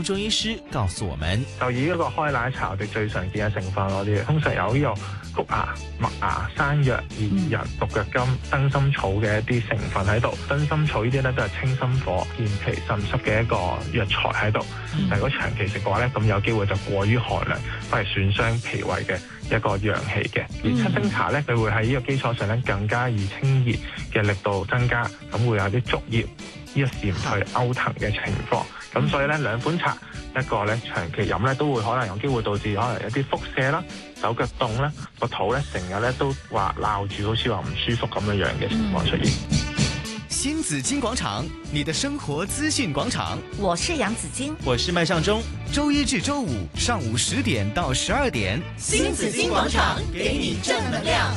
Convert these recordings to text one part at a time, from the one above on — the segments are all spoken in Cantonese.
荣中医师告诉我们， 就以一個開奶茶我哋最常見嘅成分嗰啲，通常有呢個谷芽、麥芽、山藥、薏仁、獨腳金、燈心草嘅一啲成分喺度。燈心草呢啲咧都係清心火、健脾腎濕嘅一個藥材喺度。但如果長期食嘅話咧，咁有機會就過於寒涼，反而損傷脾胃嘅一個陽氣嘅。而七星茶咧，佢會喺呢個基礎上咧更加以清熱嘅力度增加，咁會有啲竹葉呢個禪退勾騰嘅情況。咁所以咧兩款茶，一個咧長期飲咧都會可能有機會導致可能有啲腹瀉啦、手腳凍啦、個肚咧成日咧都話鬧住，好似話唔舒服咁樣嘅情況出現。 新紫荊廣場，你的生活資訊廣場。 我是楊子矜， 我是麥尚中。周一至周五上午10點到12點， 新紫荊廣場給你正能量。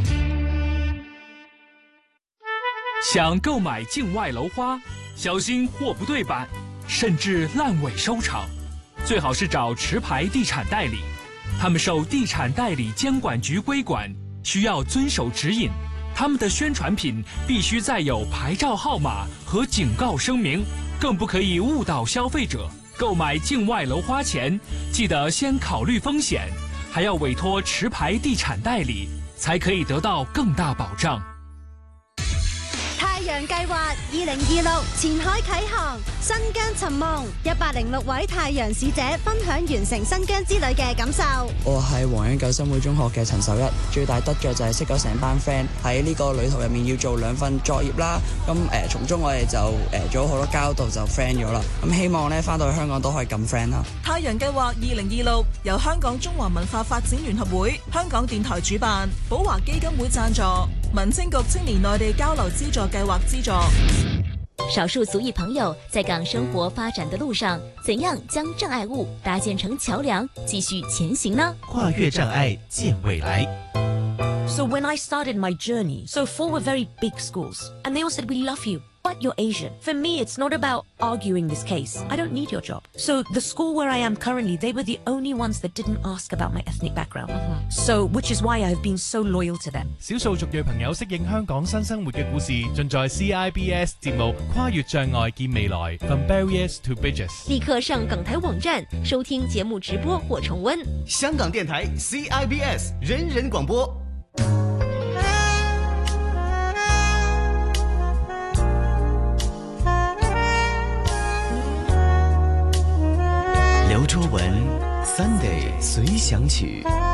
想購買境外樓花，小心貨不對版，甚至爛尾收場，最好是找持牌地產代理，他們受地產代理監管局規管，需要遵守指引。他們的宣傳品必須載有牌照號碼和警告聲明，更不可以誤導消費者。購買境外樓花前，記得先考慮風險，還要委託持牌地產代理，才可以得到更大保障。 太陽計劃2026前海啟航，新疆尋夢，106位太陽使者分享完成新疆之旅嘅感受。 我係黃恩九新會中學嘅陳秀一，最大得着就係識咗成班 friend， 喺呢個旅途入面要做2份作業啦。咁從中我哋就做咗好多交道，就 friend 咗啦。咁希望咧翻到去香港都可以咁 friend 啦。 太陽計劃2026由香港中華文化發展聯合會、香港電台主辦，寶華基金會贊助，民政局青年內地交流資助計劃資助。 少數族裔朋友在港生活發展的路上，怎樣將障礙物搭建成橋樑，繼續前行呢？ 跨越障礙，見未來。 So when I started my journey, so 4 were very big schools, and they all said, we love you, but you're Asian. For me, it's not about arguing this case. I don't need your job. So the school where I am currently, they were the only ones that didn't ask about my ethnic background. So, which is why I have been so loyal to them. 少數族裔朋友適應香港新生活嘅故事，盡在 CIBS 節目《跨越障礙見未來》From Barriers to Bridges。 立刻上港台網站收聽節目直播或重溫。 香港電台 CIBS 人人廣播。刘卓文 Sunday 隨想曲。